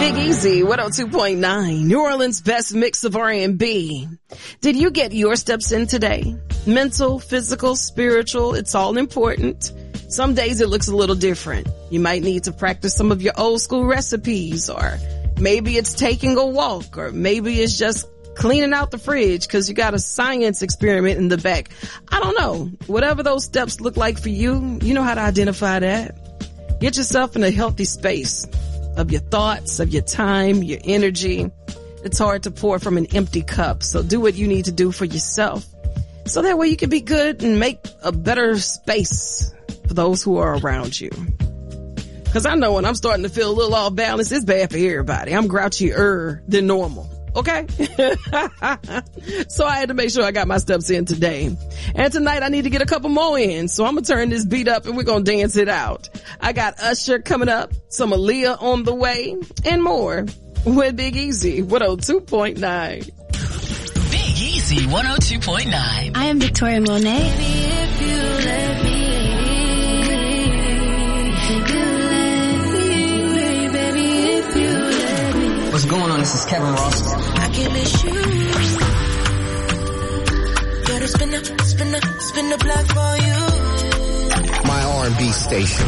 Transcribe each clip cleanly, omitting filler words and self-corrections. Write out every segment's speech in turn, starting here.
Big Easy, 102.9, New Orleans' best mix of R&B. Did you get your steps in today? Mental, physical, spiritual, it's all important. Some days it looks a little different. You might need to practice some of your old school recipes, or maybe it's taking a walk, or maybe it's just cleaning out the fridge because you got a science experiment in the back. I don't know. Whatever those steps look like for you, you know how to identify that. Get yourself in a healthy space of your thoughts, of your time, your energy. It's hard to pour from an empty cup. So do what you need to do for yourself, so that way you can be good and make a better space for those who are around you. Cause I know when I'm starting to feel a little off balance, it's bad for everybody. I'm grouchier than normal. Okay. So I had to make sure I got my steps in today. And tonight I need to get a couple more in. So I'm going to turn this beat up and we're going to dance it out. I got Usher coming up, some Aaliyah on the way, and more with Big Easy, 102.9. Big Easy, 102.9. I am Victoria Monet. Baby, if you let me. What's going on? This is Kevin Ross. I can miss you. Gotta spin the block for you. My R&B station.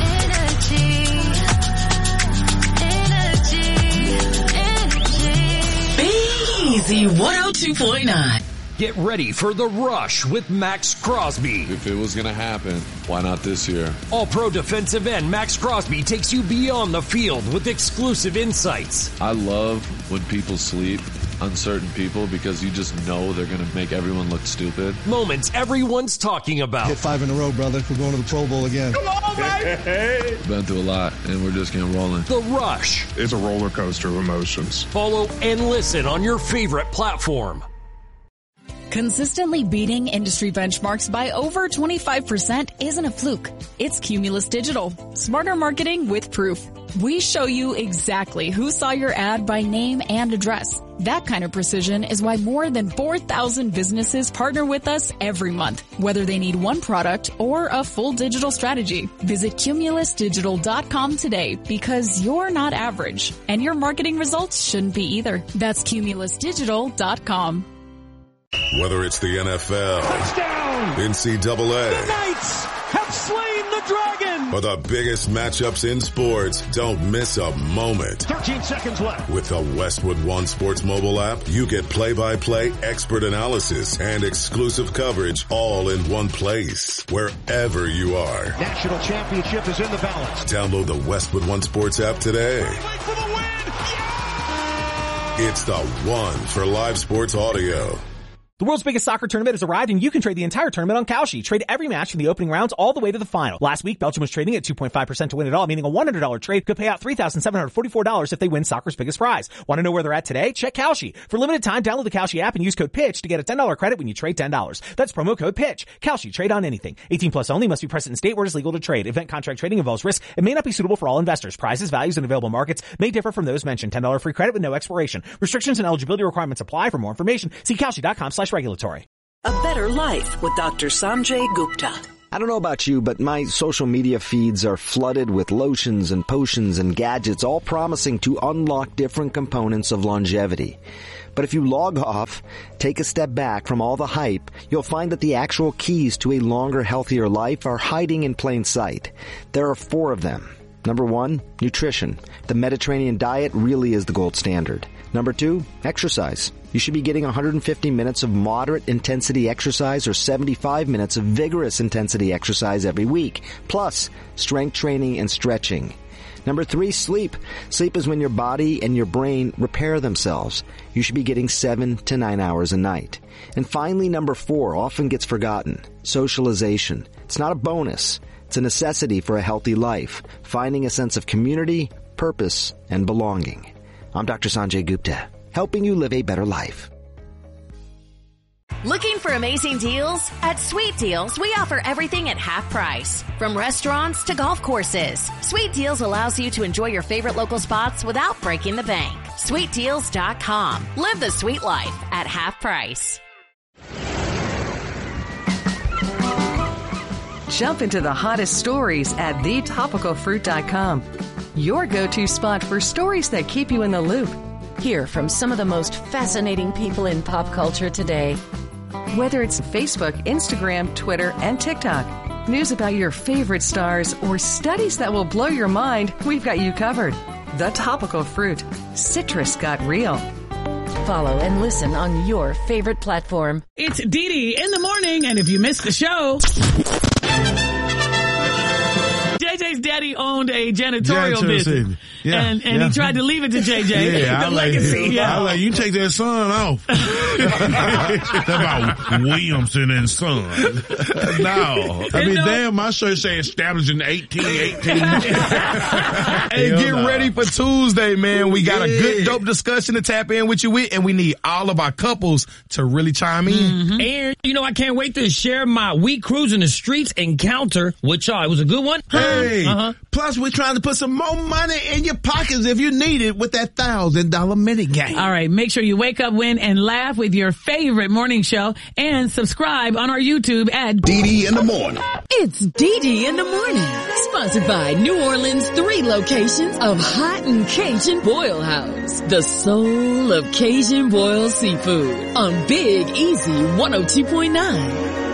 Energy. Big Easy, 102.9. Get ready for The Rush with Max Crosby. If it was going to happen, why not this year? All-pro defensive end Max Crosby takes you beyond the field with exclusive insights. I love when people sleep on certain people because you just know they're going to make everyone look stupid. Moments everyone's talking about. Hit 5 in a row, brother. We're going to the Pro Bowl again. Come on, baby! Been through a lot, and we're just getting rolling. The Rush. It's a roller coaster of emotions. Follow and listen on your favorite platform. Consistently beating industry benchmarks by over 25% isn't a fluke. It's Cumulus Digital. Smarter marketing with proof. We show you exactly who saw your ad by name and address. That kind of precision is why more than 4,000 businesses partner with us every month, whether they need one product or a full digital strategy. Visit cumulusdigital.com today, because you're not average, and your marketing results shouldn't be either. That's cumulusdigital.com. Whether it's the NFL, touchdown, NCAA, the Knights have slain the dragon, or the biggest matchups in sports, don't miss a moment. 13 seconds left. With the Westwood One Sports mobile app, you get play-by-play, expert analysis, and exclusive coverage all in one place, wherever you are. National championship is in the balance. Download the Westwood One Sports app today. For the win. Yeah! It's the one for live sports audio. The world's biggest soccer tournament has arrived, and you can trade the entire tournament on Kalshi. Trade every match from the opening rounds all the way to the final. Last week, Belgium was trading at 2.5% to win it all, meaning a $100 trade could pay out $3,744 if they win soccer's biggest prize. Want to know where they're at today? Check Kalshi. For limited time, download the Kalshi app and use code PITCH to get a $10 credit when you trade $10. That's promo code PITCH. Kalshi. Trade on anything. 18 plus only. Must be present in state where it is legal to trade. Event contract trading involves risk and may not be suitable for all investors. Prizes, values, and available markets may differ from those mentioned. $10 free credit with no expiration. Restrictions and eligibility requirements apply. For more information, see Kalshi.com/regulatory. A Better Life with Dr. Sanjay Gupta. I don't know about you, but my social media feeds are flooded with lotions and potions and gadgets, all promising to unlock different components of longevity. But if you log off, take a step back from all the hype, you'll find that the actual keys to a longer, healthier life are hiding in plain sight. There are 4 of them. Number 1, nutrition. The Mediterranean diet really is the gold standard. Number 2, exercise. You should be getting 150 minutes of moderate intensity exercise or 75 minutes of vigorous intensity exercise every week, plus strength training and stretching. Number 3, sleep. Sleep is when your body and your brain repair themselves. You should be getting 7 to 9 hours a night. And finally, number 4 often gets forgotten. Socialization. It's not a bonus. It's a necessity for a healthy life, finding a sense of community, purpose, and belonging. I'm Dr. Sanjay Gupta, helping you live a better life. Looking for amazing deals? At Sweet Deals, we offer everything at half price. From restaurants to golf courses, Sweet Deals allows you to enjoy your favorite local spots without breaking the bank. SweetDeals.com. Live the sweet life at half price. Jump into the hottest stories at thetopicalfruit.com. your go-to spot for stories that keep you in the loop. Hear from some of the most fascinating people in pop culture today. Whether it's Facebook, Instagram, Twitter, and TikTok, news about your favorite stars, or studies that will blow your mind, we've got you covered. The Topical Fruit. Citrus got real. Follow and listen on your favorite platform. It's Dee Dee in the morning, and if you missed the show, JJ's daddy owned a janitorial business. Yeah, and he tried to leave it to JJ. Yeah, the legacy. I like, you take that son off. That's about Williamson and Son. No. I mean, damn, my shirt say established in 1818. Hey, get ready for Tuesday, man. We got a good, dope discussion to tap in with you with, and we need all of our couples to really chime in. Mm-hmm. And, I can't wait to share my week cruising the streets encounter with y'all. It was a good one. Hey, plus we're trying to put some more money in your pockets if you need it with that $1,000 mini game. All right, make sure you wake up, win, and laugh with your favorite morning show, and subscribe on our YouTube at Dee Dee in the Morning. It's Dee Dee in the Morning, sponsored by New Orleans' 3 locations of Hot and Cajun Boil House, the soul of Cajun boiled seafood, on Big Easy 102.9.